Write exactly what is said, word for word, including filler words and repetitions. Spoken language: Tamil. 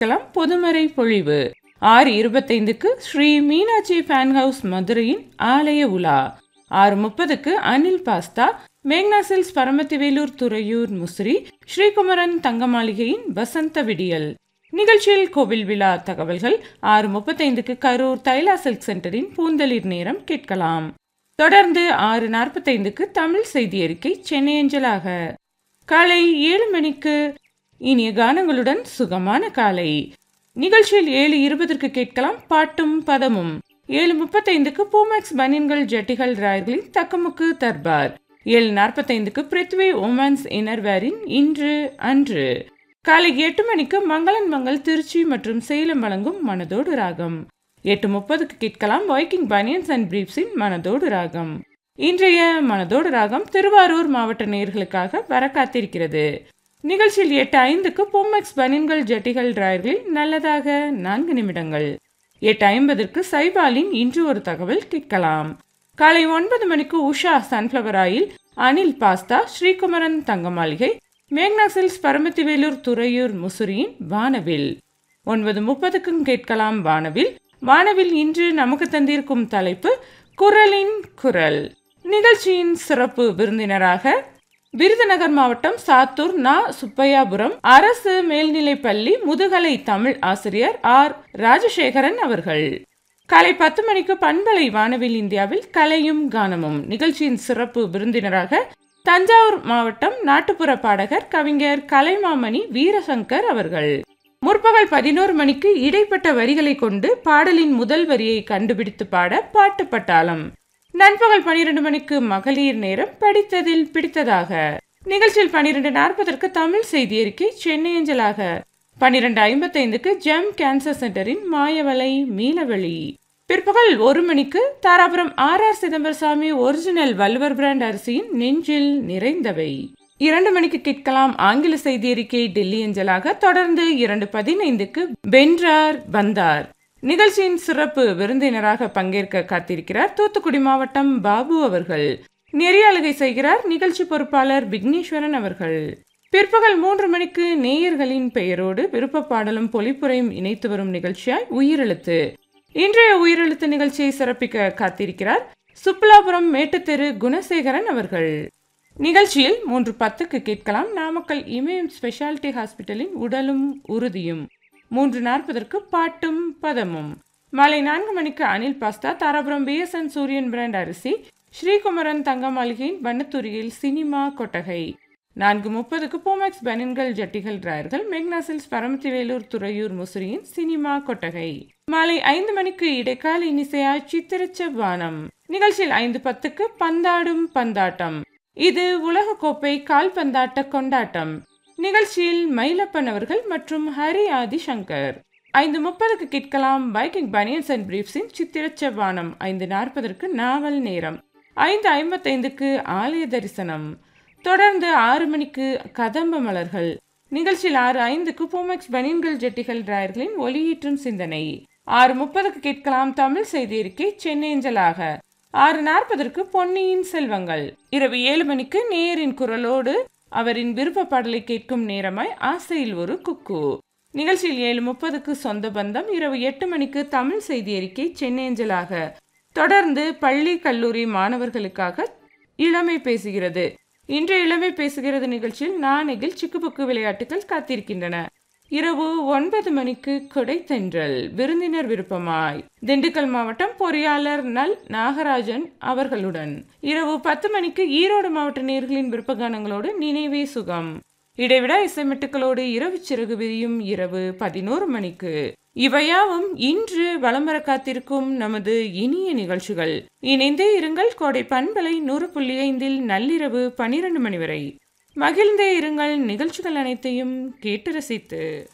களம் பொதுமறை பொழிவு. ஆறு இருபத்தைந்துக்கு ஸ்ரீ மீனாட்சி ஃபேன் ஹவுஸ் மதுரையின் ஆலய உலா. ஆறு முப்பதுக்கு அனில் பாஸ்தா, மேக்னா சில்க்ஸ் பரமத்திவேலூர் துறையூர் முசிறி, ஸ்ரீகுமரன் தங்க மாளிகையின் வசந்த விடியல். நிகழ்ச்சியில் கோவில் விழா தகவல்கள். ஆறு முப்பத்தைந்துக்கு கரூர் தைலா சில்க் சென்டரின் பூந்தளிர் நேரம் கேட்கலாம். தொடர்ந்து ஆறு நாற்பத்தைந்துக்கு தமிழ் செய்தி அறிக்கை சென்னை அஞ்சலாக. காலை ஏழு மணிக்கு இனிய கானங்களுடன் சுகமான காலை நிகழ்ச்சியில் ஏழு இருபதற்கு கேட்கலாம் பாட்டும் பதமும். ஏழு முப்பத்தைந்துக்கு பூமேக்ஸ் பனியன்கள் ஜட்டிகள் ராயர்களின் தக்கமுக்கு தர்பார். ஏழு நாற்பத்தைந்துக்கு பிருத்வி உமன்ஸ் இன்னர்வேரின் இன்று அன்று. காலை எட்டு மணிக்கு மங்களன் மங்கள் திருச்சி மற்றும் சேலம் வழங்கும் மனதோடு ராகம். எட்டு முப்பதுக்கு கேட்கலாம் வைக்கிங் பனியன்ஸ் அண்ட் பிரீப்ஸின் மனதோடு ராகம். இன்றைய மனதோடு ராகம் திருவாரூர் மாவட்ட நேயர்களுக்காக வர காத்திருக்கிறது. நிகழ்ச்சியில் எட்டு ஐந்துக்கு பூமெக்ஸ் பனியன்கள் ஜட்டிகள் ராயர்களில் நல்லதாக நான்கு நிமிடங்கள். எட்டு ஐம்பதற்கு சைபாலின் இன்று ஒரு தகவல் கேட்கலாம். காலை ஒன்பது மணிக்கு Usha sunflower oil, Anil pasta, Sri Kumaran தங்க மாளிகை, மேக்னா சில்க்ஸ் பரமத்திவேலூர் துறையூர் முசிறியின் வானவில். ஒன்பது முப்பதுக்கும் கேட்கலாம் வானவில். வானவில் இன்று நமக்கு தந்திருக்கும் தலைப்பு குரலின் குரல். நிகழ்ச்சியின் சிறப்பு விருந்தினராக விருதுநகர் மாவட்டம் சாத்தூர் நா சுப்பையாபுரம் அரசு மேல்நிலைப்பள்ளி முதுகலை தமிழ் ஆசிரியர் ஆர் ராஜசேகரன் அவர்கள். காலை பத்து மணிக்கு பண்பலை வானவில் இந்தியாவில் கலையும் கானமும். நிகழ்ச்சியின் சிறப்பு விருந்தினராக தஞ்சாவூர் மாவட்டம் நாட்டுப்புற பாடகர் கவிஞர் கலைமாமணி வீரசங்கர் அவர்கள். முற்பகல் பதினோரு மணிக்கு இடைப்பட்ட வரிகளை கொண்டு பாடலின் முதல் வரியை கண்டுபிடித்து பாட பாட்டு பட்டாளம். நண்பகல் பனிரெண்டு மணிக்கு மகளிர் நேரம் படித்ததில் பிடித்ததாக. நிகழ்ச்சியில் பனிரெண்டு நாற்பதற்கு தமிழ் செய்தி அறிக்கை சென்னை அஞ்சலாக. பனிரெண்டு ஐம்பத்தைந்துக்கு ஜெம் கேன்சர் சென்டரின் மாயவலை மீளவழி. பிற்பகல் ஒரு மணிக்கு Dharapuram R R Chidambarasamy original Valluvar brand அரிசியின் நெஞ்சில் நிறைந்தவை. இரண்டு மணிக்கு கேட்கலாம் ஆங்கில செய்தி அறிக்கை டெல்லி அஞ்சலாக. தொடர்ந்து இரண்டு பதினைந்துக்கு வென்றார் வந்தார். நிகழ்ச்சியின் சிறப்பு விருந்தினராக பங்கேற்க காத்திருக்கிறார் தூத்துக்குடி மாவட்டம் பாபு அவர்கள். நெறியாளுகை செய்கிறார் நிகழ்ச்சி பொறுப்பாளர் விக்னேஸ்வரன் அவர்கள். பிற்பகல் மூன்று மணிக்கு நேயர்களின் பெயரோடு விருப்ப பாடலும் பொலிப்புரையும் இணைத்து வரும் நிகழ்ச்சியாய் உயிரெழுத்து. இன்றைய உயிரெழுத்து நிகழ்ச்சியை சிறப்பிக்க காத்திருக்கிறார் சுப்புலாபுரம் மேட்டுத்தெரு குணசேகரன் அவர்கள். நிகழ்ச்சியில் மூன்று பத்துக்கு கேட்கலாம் நாமக்கல் இமயம் ஸ்பெஷாலிட்டி ஹாஸ்பிட்டலின் உடலும் உறுதியும். மூன்று நாற்பதற்கு பாட்டும் பதமும். மாலை நான்கு மணிக்கு Anil pasta, Dharapuram B S N சூரியன் பிராண்ட் அரிசி, ஸ்ரீகுமரன் தங்க மாளிகையின் வண்ணத்துறையில் சினிமா கொட்டகை. நான்கு முப்பதுக்கு பூமெக்ஸ் பனியன்கள் ஜட்டிகள் ராயர்கள், மேக்னா சில்க்ஸ் பரமத்திவேலூர் துறையூர் முசிறியின் சினிமா கொட்டகை. மாலை ஐந்து மணிக்கு இடைக்கால இனிசையாய் சித்திரச்ச வானம். நிகழ்ச்சியில் ஐந்து பத்துக்கு பந்தாடும் பந்தாட்டம். இது உலக கோப்பை கால்பந்தாட்ட கொண்டாட்டம். நிகழ்ச்சியில் மயிலப்பன் அவர்கள் மற்றும் ஹரி ஆதி சங்கர். ஐந்து முப்பதுக்கு கேட்கலாம் பைக்கிங் பனியன்ஸ் அண்ட் பிரீப்ஸின் சித்திரச்ச வானம். ஐந்து நாற்பதற்கு நாவல் நேரம். ஐந்து ஐம்பத்தைந்துக்கு ஆலய தரிசனம். தொடர்ந்து ஆறு மணிக்கு கதம்ப மலர்கள். நிகழ்ச்சியில் ஆறு ஐந்துக்கு பூமெக்ஸ் பனியன்கள் ஜட்டிகள் ராயர்களின் ஒளியீற்றும் சிந்தனை. ஆறு முப்பதுக்கு கேட்கலாம் தமிழ் செய்தி அறிக்கை சென்னை அஞ்சலாக. ஆறு நாற்பதற்கு பொன்னியின் செல்வங்கள். இரவு ஏழு மணிக்கு நேயரின் குரலோடு அவரின் விருப்ப பாடலை கேட்கும் நேரமாய் ஆசையில் ஒரு குக்கு. நிகழ்ச்சியில் ஏழு முப்பதுக்கு சொந்த பந்தம். இரவு எட்டு மணிக்கு தமிழ் செய்தி அறிக்கை சென்னை அஞ்சலாக. தொடர்ந்து பள்ளி கல்லூரி மாணவர்களுக்காக இளமை பேசுகிறது. இன்றைய இளமை பேசுகிறது நிகழ்ச்சியில் நாணயத்தில் சிக்குபுக்கு விளையாட்டுகள் காத்திருக்கின்றன. இரவு ஒன்பது மணிக்கு கொடைத்தென்றல் விருந்தினர் விருப்பமாய் திண்டுக்கல் மாவட்டம் பொறியாளர் நல் நாகராஜன் அவர்களுடன். இரவு பத்து மணிக்கு ஈரோடு மாவட்ட நேயர்களின் விருப்பகானங்களோடு நினைவே சுகம். இடைவிடா இசைமெட்டுக்களோடு இரவு சிறகு விரியும் இரவு பதினோரு மணிக்கு. இவையாவும் இன்று வலம் வர காத்திருக்கும் நமது இனிய நிகழ்ச்சிகள். இணைந்தே இருங்கள். கோடை பண்பலை நூறு புள்ளி ஐந்தில் நள்ளிரவு பனிரெண்டு மணி வரை மகிழ்ந்தே இருங்கள். நிகழ்ச்சிகள் அனைத்தையும் கேட்டு ரசித்து